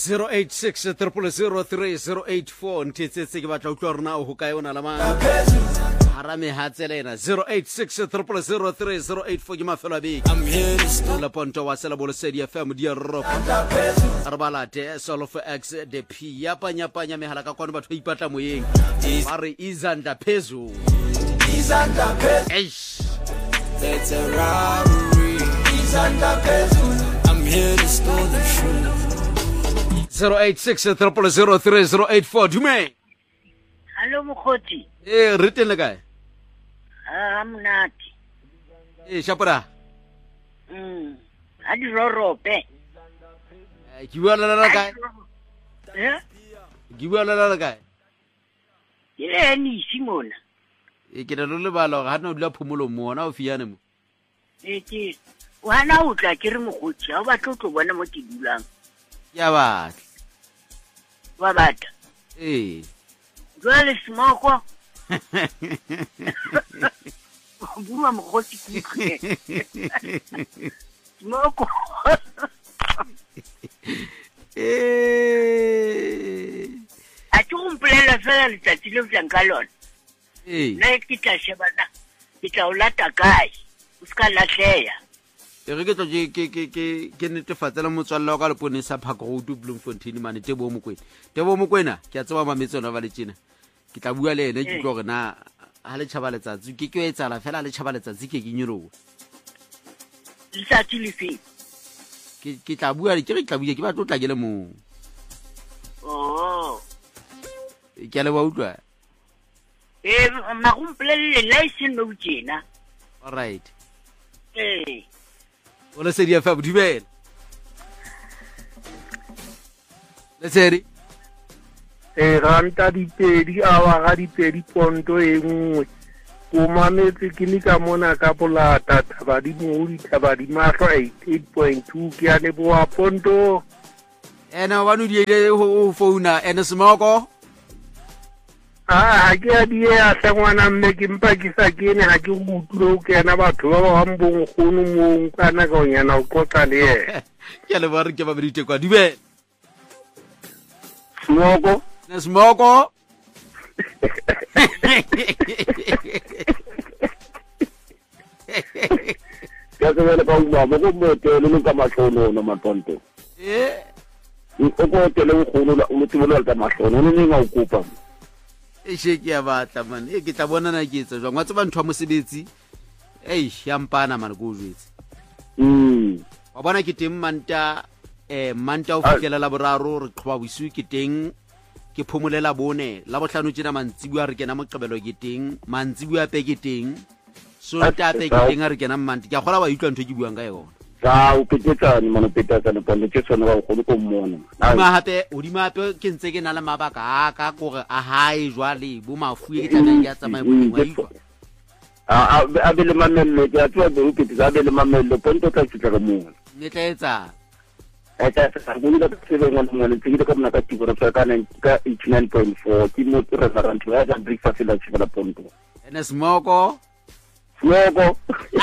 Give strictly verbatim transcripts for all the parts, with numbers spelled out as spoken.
zero eight six triple zero three zero eight four ntetsetse ke batla utlwa rona o hokae ona la mang harame ha tselena zero eight six triple zero three zero eight four ke mafelo a beke la ponto wa sela bolo sedi F M dia ropa arbalate solo x de p ya panya panya mehala ka kwana batho ipatla moyeng ba re izanda phezu izanda phezu eish that's a robbery izanda phezu I'm here to store the truth zero eight six triple zero three zero eight four dume Hello mokgotsi eh written le kae ah mnati eh shapara mm hadi rorope eh ki bua la la kae eh ki bua la la kae ile ni simona e ke le le balo ga no dula phumolo mo ona o fiane mo e ke wana o tla ke re mokgotsi ha ba tlotlo bona mo ke dulang ya ba wa bata eh jwale smoko buma mokgotsi ke smoko eh a tšhomplela fela letsatsi le bjang ka lona eh na ke tla shebana ke tla o lata kae o ska lahleya e re ke tlo ke ke ke ke ke netefatsela motswalla ka le pone sa phako go du Bloemfontein mane tebo mokwena tebo mokwena ke a tseba mametsona ba le tsena ke tla bua le ene ke tlo rena ha le tšhaba letsatsi ke ke e tsala fela le tšhaba letsatsi ke ke nyolowa letsatsi le fe ke ke tla bua ke re tla bua ke ba tlo tla ke le mo oh ke le ba utlwa eh magumpelele license no tjena all right eh Ola se dia fa budibel. Le seri. Eh ranta di pedi awa ga di pedi ponto e nngwe. O mametse ke le ka mona ka polata taba di muri taba di mahlo eight point two ke a le boa ponto. Ena wa no di ile ho founa ena smoko. Ah ha ke a di ya sa ngwana mme ke mpa ke sa kene ha ke go tulo ke na batho ba ba mbong gono mo kana ka nyana o kota le ye. Ke le ba re ke ba bidite kwa dibe. Smoko. Na smoko. Ya se vele ka ngwa mo go mote le ka mahlono na matonto. Eh. O go tele go gono la o tibolo ka mahlono ne nga o kopa. E sheki ya batla man e ke tla bona na ke etsa jwang wa tseba ntho ya mosebetsi ei ya mpana man go jwetse mm wa bona ke teng manta eh manta o fikela la boraro re qhoba boisu ke teng ke phomolela bone la bohlano tsena mantsibua re kena moqebelo ke teng mantsibua pe ke teng so ta pe ke teng re kena mmanti ke gola ba utlwa ntho ke buang ka yona sa o petetsane mano petetsane pone ke sone ba go go mmona ma hape o di mape ke ntse ke na le mabaka ka gore a hae jwale bo mafu e ke tla ke a tsamaya mo wa ifa a a be le mamelle ke a tswa be o petetsane be le mamelle ponto tla tsitsa ka mo ne tla etsa e tla tsa go ile ka tsebe ngwana ngwana tsile ka mona ka tiko re ka nine ka eighty-nine point four ke mo re rarant wa ga breakfast la tsela ponto ene smoko smoko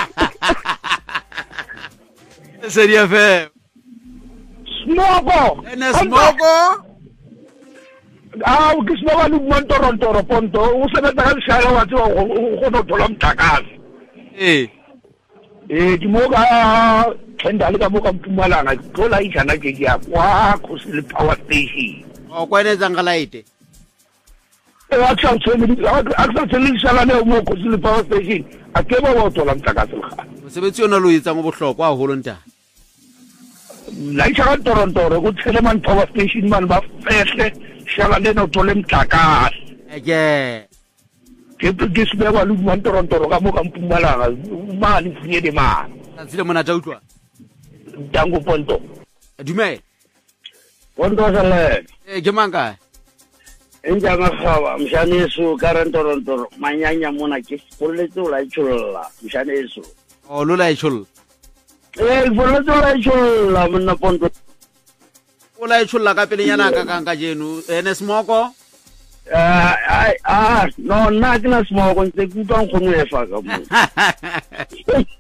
seria fe smoko ene smoko ah o ke smoko lu montorontoro ponto o se meta ka shala wa tso go no thola mthakazi eh eh di mo ga tenda le ka mo ka Mpumalanga thola itjana ke ya kwa Khosile Power Station o kwene zangalaite e wa tsa tsemi a tsa tseli shala le mo Khosile Power Station a ke ba wa thola mthakazi ga mosebetsi ona lo etsa mo bohlokwa a holo nta la itjana torontoro go Teleman Power Station man ba fehle shala le no thola mthakazi eke ke ke se ba lu montorontoro ka mo ka Mpumalanga mali funye de ma a tsile mona ta utlwa dango ponto dumela ponto sale e ke manga enja ga gawa mshane so karantorontoro manyanya mona ke poletse o la itsholola mshane so o lo la itshol eh poletse o la itsholola monna ponto o la itshol ka pele nyana ka ka jenu ene smoko ah ah no na ke na smoko ntse ku twa go mo efa ka mo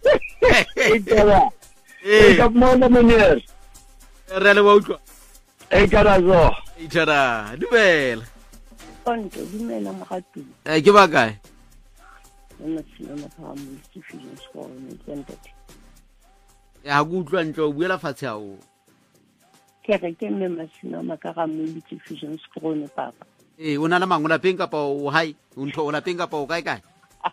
eh eh ka mo na mener re le wa utlwa e tara zo e tara dumela Ponto dumela mogatu eh ke ba kae nna sina na pa mo diffusion score ne twenty ya go utlwa ntlo o buela fatshe a o ke re ke mme masina makara mo diffusion score ne papa eh o na la mangola peng kapa o hai o ntho o la peng kapa o kae kae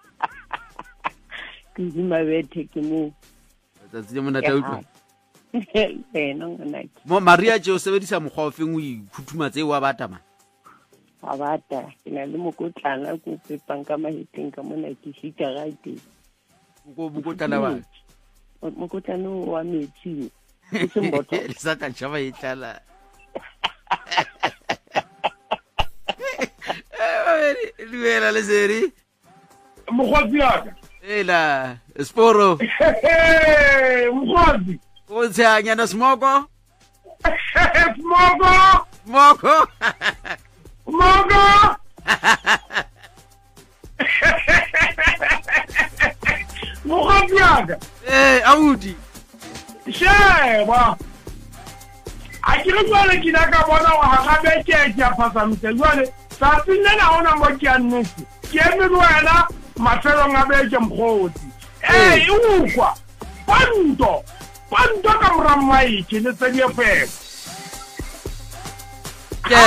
ke di mabethe ke mo tsa tsile mona ta utlwa eh no ngana mo Maria je o sebedisa mokgwa o feng o ikhuthumatse wa batama abata ina le mokotlana ko pepang ka maheteng ka mona ke hita ga ite go mokotlana wa mokotlana wa metsi se mbotho sa ka chava itala eh luela le seri mogwazi yaka ela sporo mogwazi o tsanya na smoko Mogo moko Mogo mogwazi yaka eh audi sheba a ke re jwale ke na ka bona wa ga be ke ke a phasamise jwale sa tsine na ona mo ke annetse ke eme wena mafelo nga be ke mkhoti eh ukwa panto panto ka mramai ke le tsedi fe ke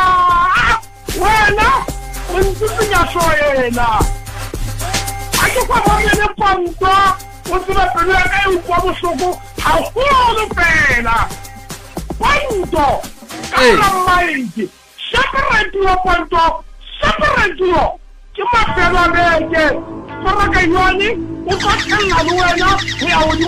wena o ntsunya shoyena a ke kwa bona le panto o tseba pelo ya ka e ukwa bosoko ha go fela panto ka mramai separate yo panto separate yo ke mafelo a beke fara ka yone o ka tsela le wena ya o